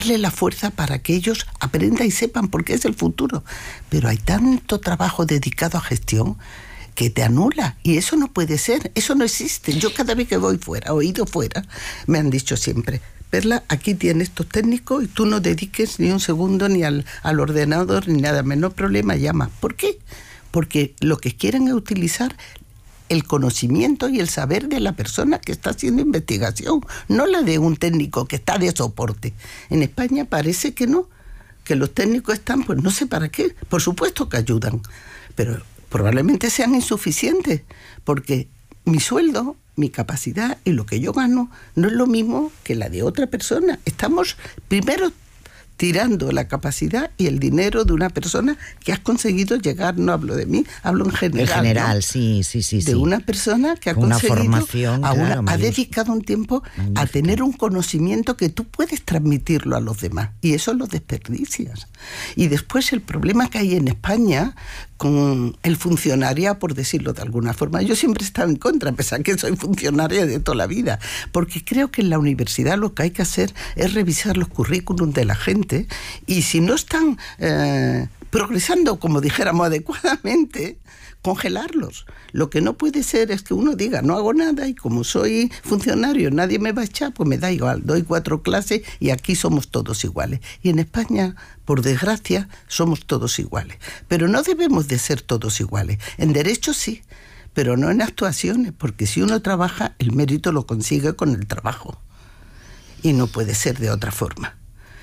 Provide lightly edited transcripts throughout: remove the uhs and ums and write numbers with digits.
la fuerza para que ellos aprendan y sepan, porque es el futuro. Pero hay tanto trabajo dedicado a gestión que te anula, y eso no puede ser, eso no existe. Yo cada vez que voy fuera, o he ido fuera, me han dicho siempre: Perla, aquí tienes estos técnicos y tú no dediques ni un segundo ni al ordenador ni nada, menos problema, llama. ¿Por qué? Porque lo que quieren es utilizar el conocimiento y el saber de la persona que está haciendo investigación, no la de un técnico que está de soporte. En España parece que no, que los técnicos están, pues no sé para qué, por supuesto que ayudan, pero probablemente sean insuficientes, porque mi sueldo, mi capacidad y lo que yo gano no es lo mismo que la de otra persona. Estamos primero tirando la capacidad y el dinero de una persona que has conseguido llegar, no hablo de mí, hablo en general. En general, ¿no? Sí. De una persona que ha conseguido, una formación, ha dedicado un tiempo a tener un conocimiento que tú puedes transmitirlo a los demás, y eso lo desperdicias. Y después el problema que hay en España con el funcionariado, por decirlo de alguna forma. Yo siempre he estado en contra, a pesar que soy funcionaria de toda la vida, porque creo que en la universidad lo que hay que hacer es revisar los currículums de la gente, y si no están progresando, como dijéramos, adecuadamente, congelarlos. Lo que no puede ser es que uno diga: no hago nada, y como soy funcionario nadie me va a echar, pues me da igual, doy 4 clases y aquí somos todos iguales. Y en España, por desgracia, somos todos iguales. Pero no debemos de ser todos iguales. En derecho sí, pero no en actuaciones, porque si uno trabaja, el mérito lo consigue con el trabajo. Y no puede ser de otra forma.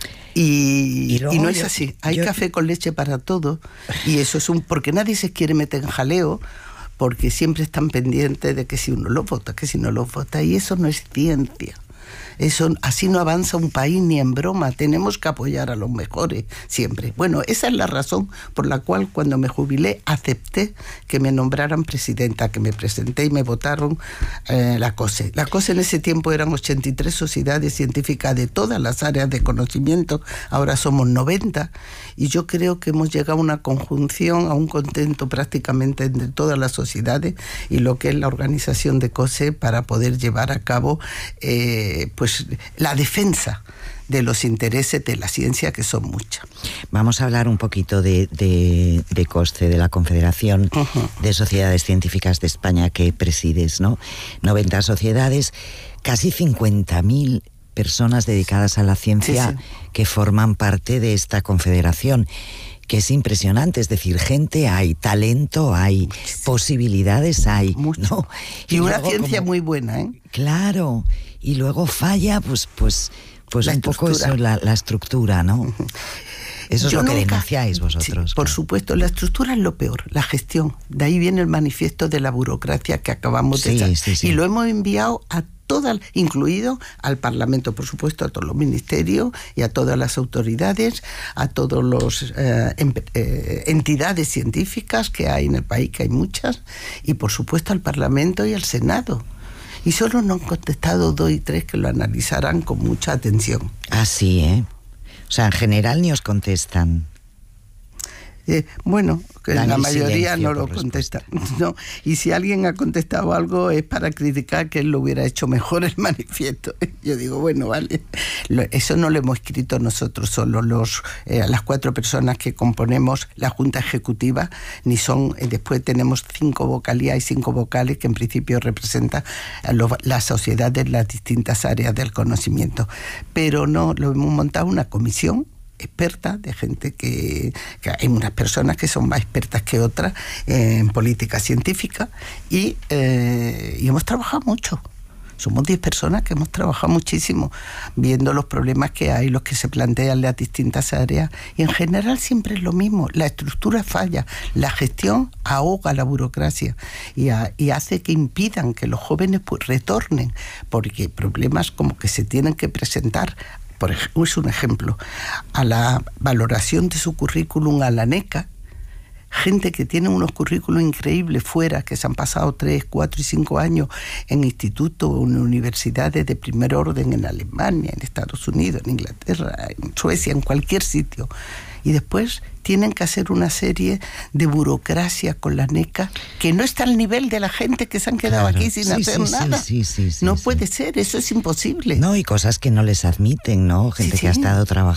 Y no es así. Hay café con leche para todo, y eso es porque nadie se quiere meter en jaleo, porque siempre están pendientes de que si uno lo vota, que si no lo vota, y eso no es ciencia. Eso, así no avanza un país ni en broma. Tenemos que apoyar a los mejores siempre. Bueno, esa es la razón por la cual cuando me jubilé acepté que me nombraran presidenta, que me presenté y me votaron la COSE. La COSE en ese tiempo eran 83 sociedades científicas de todas las áreas de conocimiento, ahora somos 90, y yo creo que hemos llegado a una conjunción, a un contento prácticamente entre todas las sociedades y lo que es la organización de COSE para poder llevar a cabo pues la defensa de los intereses de la ciencia, que son muchas. Vamos a hablar un poquito de COSCE, de la Confederación de Sociedades Científicas de España, que presides, ¿no? 90 sociedades, casi 50.000 personas dedicadas a la ciencia, que forman parte de esta confederación, que es impresionante. Es decir, gente hay, talento hay, posibilidades hay, ¿no? Y una ciencia muy buena, ¿eh? Claro. Y luego falla, pues un poco eso, la estructura, ¿no? Eso es lo que denunciáis vosotros. Sí, por supuesto, la estructura es lo peor, la gestión. De ahí viene el manifiesto de la burocracia que acabamos de hacer. Sí. Y lo hemos enviado a todas, incluido al Parlamento, por supuesto, a todos los ministerios y a todas las autoridades, a todas las entidades científicas que hay en el país, que hay muchas, y por supuesto al Parlamento y al Senado. Y solo nos han contestado 2 y 3 que lo analizarán con mucha atención. Así, ¿eh? O sea, en general ni os contestan. Bueno, que la mayoría no lo contesta. No. Y si alguien ha contestado algo es para criticar que él lo hubiera hecho mejor el manifiesto. Yo digo, bueno, vale. Eso no lo hemos escrito nosotros solo, las 4 personas que componemos la Junta Ejecutiva, ni son. Después tenemos 5 vocalías y 5 vocales que en principio representan las sociedades de las distintas áreas del conocimiento. Pero no, lo hemos montado una comisión experta, de gente que hay unas personas que son más expertas que otras en política científica, y hemos trabajado mucho. Somos 10 personas que hemos trabajado muchísimo viendo los problemas que hay, los que se plantean en las distintas áreas, y en general siempre es lo mismo. La estructura falla, la gestión ahoga la burocracia y hace que impidan que los jóvenes pues retornen, porque problemas como que se tienen que presentar, es un ejemplo, a la valoración de su currículum a la NECA, gente que tiene unos currículos increíbles fuera, que se han pasado 3, 4 y 5 años en institutos o en universidades de primer orden en Alemania, en Estados Unidos, en Inglaterra, en Suecia, en cualquier sitio, y después tienen que hacer una serie de burocracia con la NECA que no está al nivel de la gente que se han quedado aquí sin hacer nada. No puede ser, eso es imposible. No, y cosas que no les admiten, ¿no? Gente que ha estado trabajando